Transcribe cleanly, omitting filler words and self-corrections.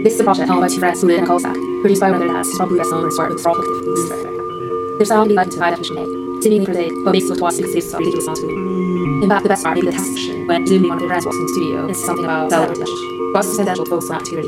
This is a project held by two friends who live in a cul-de-sac, produced by one of their dads, probably best known for his work with Fraud Collective. This is very fair. Their sound can be likened to high definition A, seemingly prosaic, but makes it look twice because it's a ridiculous sound to me. In fact, the best part may be the test session, when presumably one of their friends walks into the studio and says something about celebrity message. But it's essential to focus on activity.